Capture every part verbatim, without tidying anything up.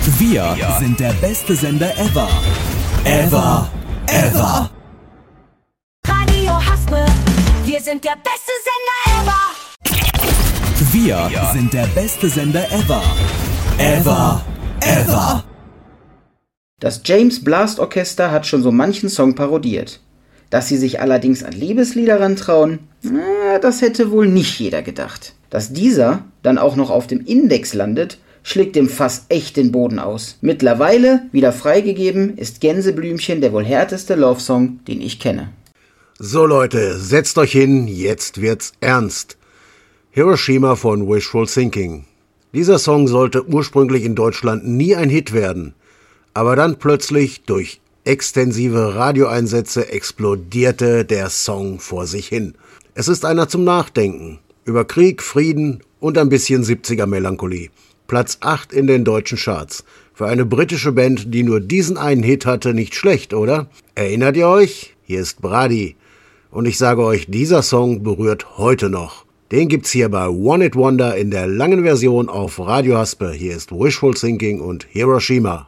Wir sind der beste Sender ever. Ever. Ever. Radio Haspe. Wir sind der beste Sender ever. Wir sind der beste Sender ever. Ever. Ever. Das James Blast Orchester hat schon so manchen Song parodiert. Dass sie sich allerdings an Liebeslieder rantrauen, na, das hätte wohl nicht jeder gedacht. Dass dieser dann auch noch auf dem Index landet, schlägt dem Fass echt den Boden aus. Mittlerweile, wieder freigegeben, ist Gänseblümchen der wohl härteste Love-Song, den ich kenne. So Leute, setzt euch hin, jetzt wird's ernst. Hiroshima von Wishful Thinking. Dieser Song sollte ursprünglich in Deutschland nie ein Hit werden, aber dann plötzlich durch extensive Radioeinsätze explodierte der Song vor sich hin. Es ist einer zum Nachdenken. Über Krieg, Frieden und ein bisschen siebziger-Melancholie. Platz acht in den deutschen Charts. Für eine britische Band, die nur diesen einen Hit hatte, nicht schlecht, oder? Erinnert ihr euch? Hier ist Brady. Und ich sage euch, dieser Song berührt heute noch. Den gibt's hier bei One It Wonder in der langen Version auf Radio Haspe. Hier ist Wishful Thinking und Hiroshima.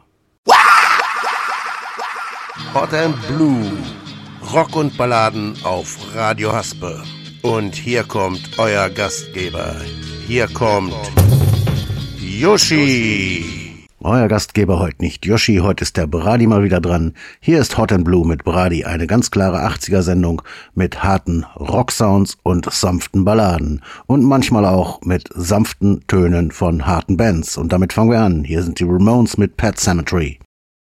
Hot and Blue. Rock und Balladen auf Radio Haspe. Und hier kommt euer Gastgeber. Hier kommt Yoshi. Euer Gastgeber heute nicht Yoshi, heute ist der Brady mal wieder dran. Hier ist Hot and Blue mit Brady, eine ganz klare achtziger-Sendung mit harten Rocksounds und sanften Balladen. Und manchmal auch mit sanften Tönen von harten Bands. Und damit fangen wir an. Hier sind die Ramones mit Pet Sematary.